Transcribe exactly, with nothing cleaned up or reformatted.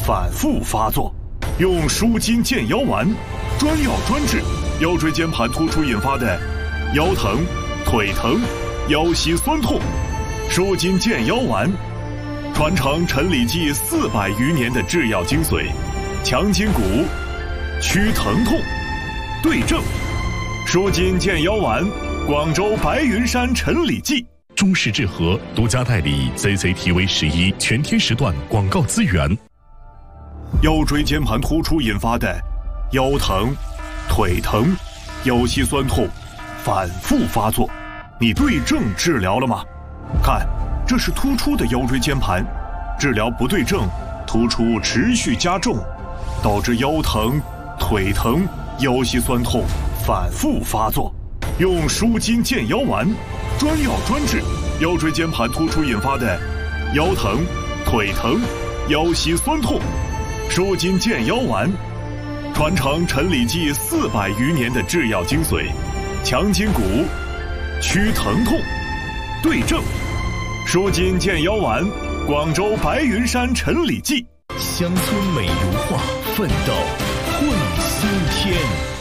反复发作，用舒筋健腰丸，专药专治腰椎间盘突出引发的腰疼、腿疼、腰膝酸痛。舒筋健腰丸传承陈李济四百余年的制药精髓，强筋骨，祛疼痛，对症。舒筋健腰丸，广州白云山陈李济。 中式治和独家代理 C C T V 十一全天时段广告资源。 腰椎间盘突出引发的腰疼、腿疼、腰膝酸痛反复发作，你对症治疗了吗？看，这是突出的腰椎间盘，治疗不对症，突出持续加重，导致腰疼、腿疼、腰膝酸痛反复发作。用舒筋健腰丸，专药专治腰椎间盘突出引发的腰疼、腿疼、腰膝酸痛。舒筋健腰丸传承陈李济四百余年的制药精髓，强筋骨，祛疼痛，对症。舒筋健腰丸，广州白云山陈李济。 乡村美如画，奋斗会新天。